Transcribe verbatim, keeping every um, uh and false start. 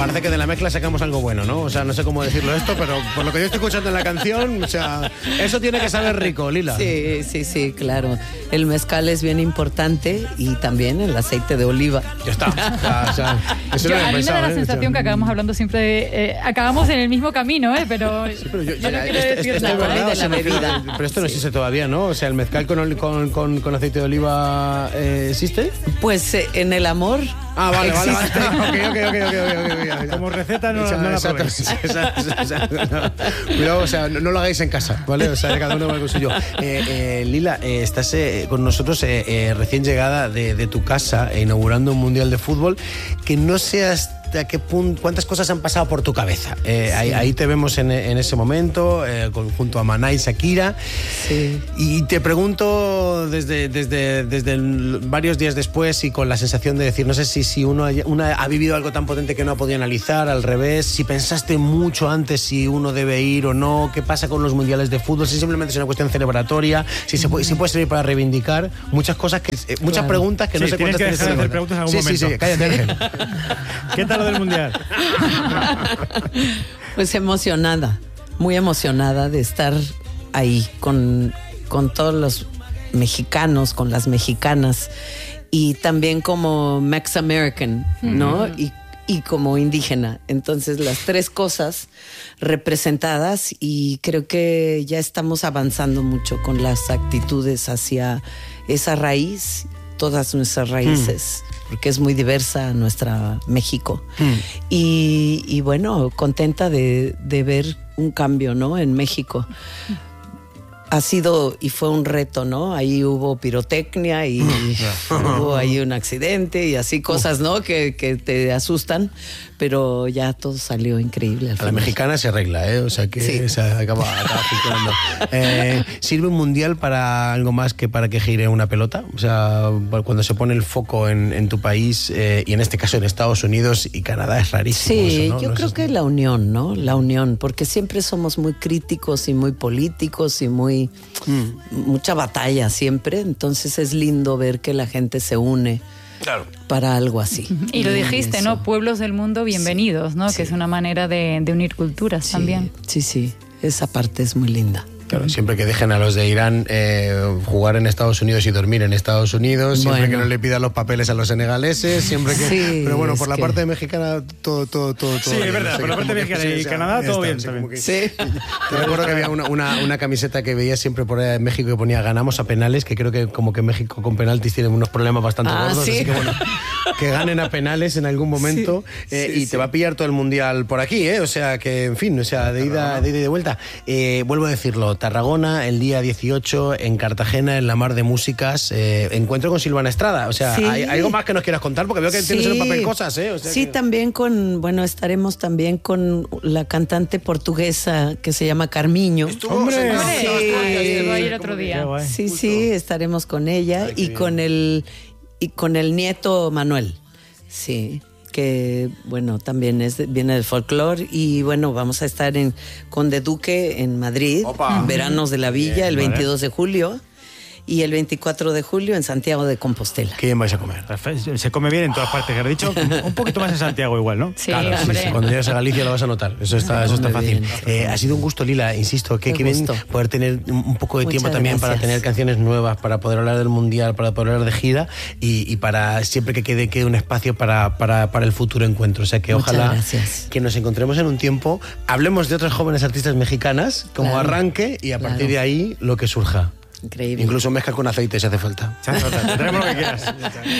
parece que de la mezcla sacamos algo bueno, ¿no? O sea, no sé cómo decirlo esto, pero por lo que yo estoy escuchando en la canción, o sea, eso tiene que saber rico, Lila. Sí, sí, sí, claro. El mezcal es bien importante y también el aceite de oliva. Ya está. Ya, o sea, eso Yo, lo a había mí me da pensado, la ¿eh? sensación O sea, que acabamos hablando siempre de... Eh, acabamos en el mismo camino, ¿eh? Pero, Sí, pero yo, yo no ya, quiero esto- decir esto es nada. verdad, de o sea, la me refiero- bebida. Pero esto no existe todavía, ¿no? O sea, el mezcal con, oli- con, con, con aceite de oliva eh, ¿existe? Pues eh, en el amor. Ah, vale, vale, existe. vale. Ok, ok, ok, ok, ok, ok. Como receta no, no la Exacto, probéis. exacto, exacto, no. Cuidado, o sea, no, no lo hagáis en casa, ¿vale? O sea, cada uno va con suyo. Eh, eh, Lila, eh, estás eh, con nosotros eh, eh, recién llegada de, de tu casa, eh, inaugurando un mundial de fútbol. Que no seas a qué punto, cuántas cosas han pasado por tu cabeza. Eh, sí. ahí, ahí te vemos en, en ese momento, eh, con, junto a Maná y Shakira. Sí. Y te pregunto desde, desde, desde el, varios días después y con la sensación de decir, no sé si, si uno, haya, una ha vivido algo tan potente que no ha podido analizar, al revés, si pensaste mucho antes si uno debe ir o no, qué pasa con los mundiales de fútbol, si simplemente es una cuestión celebratoria, si, se puede, si puede servir para reivindicar, muchas cosas, que, eh, muchas Claro. preguntas que Sí, no sé tienes cuántas que dejar de hacer preguntas. preguntas en algún sí, momento. Sí, sí, cállate, Ángel. ¿Qué tal lo del mundial? Pues emocionada, muy emocionada de estar ahí con, con todos los mexicanos, con las mexicanas y también como Mex American, ¿no? Mm. Y, y como indígena. Entonces las tres cosas representadas y creo que ya estamos avanzando mucho con las actitudes hacia esa raíz, todas nuestras raíces. Mm. Porque es muy diversa nuestra México. Mm. Y, y bueno, contenta de, de ver un cambio, ¿no? En México. Ha sido y fue un reto, ¿no? Ahí hubo pirotecnia y hubo ahí un accidente y así cosas, ¿no? Que, que te asustan, pero ya todo salió increíble. Al A la mexicana se arregla, ¿eh? O sea que sí. se acaba, acaba funcionando. Eh, ¿Sirve un mundial para algo más que para que gire una pelota? O sea, cuando se pone el foco en, en tu país eh, y en este caso en Estados Unidos y Canadá es rarísimo. Sí, eso, ¿no? yo no creo es... que la unión, ¿no? La unión, porque siempre somos muy críticos y muy políticos y muy mm. mucha batalla siempre, entonces es lindo ver que la gente se une. Claro. Para algo así. Y lo dijiste, eso. ¿no? Pueblos del mundo bienvenidos, ¿no? Sí. Que es una manera de, de unir culturas sí, también. Sí, sí, esa parte es muy linda. Claro, siempre que dejen a los de Irán eh, jugar en Estados Unidos y dormir en Estados Unidos, siempre bueno. que no le pidan los papeles a los senegaleses, siempre que... Sí, pero bueno, por la que... parte mexicana, todo, todo, todo... Sí, todo es verdad, por la parte mexicana y Canadá, todo bien también. Que, sí. Te recuerdo que había una, una, una camiseta que veía siempre por ahí en México que ponía ganamos a penales, que creo que como que México con penaltis tiene unos problemas bastante ah, gordos, ¿sí? así que bueno, que ganen a penales en algún momento sí, eh, sí, y sí. te va a pillar todo el mundial por aquí, ¿eh? O sea que, en fin, o sea, de ida, de ida y de vuelta. Eh, vuelvo a decirlo, Tarragona, el día dieciocho en Cartagena, en la Mar de Músicas, eh, encuentro con Silvana Estrada. O sea, sí. ¿hay, ¿hay algo más que nos quieras contar? Porque veo que sí. tienes en el papel cosas, ¿eh? O sea sí, que... también con, bueno, estaremos también con la cantante portuguesa que se llama Carmiño. ¡Hombre! Sí, estuvo ahí el otro día. Sí, sí, estaremos con ella Ay, y bien. con el y con el nieto Manuel. Sí. Que bueno, también es de, viene del folclore y bueno, vamos a estar en Conde Duque en Madrid, en Veranos de la Villa, bien, el veintidós vale. de julio y el veinticuatro de julio en Santiago de Compostela. ¿Qué bien vais a comer? Se come bien en todas partes, que has dicho, un poquito más en Santiago igual, ¿no? Sí, claro, hombre. Sí, sí. Cuando llegues a Galicia lo vas a notar, eso está, eso está fácil. Eh, ha sido un gusto, Lila, insisto, que, que bien poder tener un poco de Muchas tiempo también gracias. para tener canciones nuevas, para poder hablar del Mundial, para poder hablar de gira y, y para siempre que quede, quede un espacio para, para, para el futuro encuentro. O sea que Muchas ojalá gracias. que nos encontremos en un tiempo, hablemos de otras jóvenes artistas mexicanas como claro, arranque y a partir claro. de ahí lo que surja. Increíble. Incluso mezcla con aceite si hace falta. Tenemos lo que quieras.